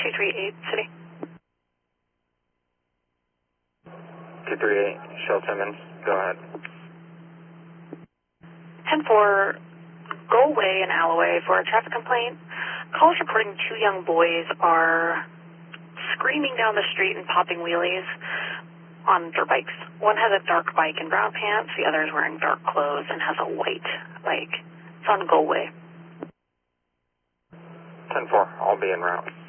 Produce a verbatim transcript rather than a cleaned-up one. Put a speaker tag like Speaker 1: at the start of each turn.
Speaker 1: two three eight, City.
Speaker 2: two three eight, Shell Timmons, go ahead.
Speaker 1: ten four, go away in Alloway for a traffic complaint. Callers reporting two young boys are screaming down the street and popping wheelies on dirt bikes. One has a dark bike and brown pants, the other is wearing dark clothes and has a white bike. It's on Go Away.
Speaker 2: ten four, I'll be en route.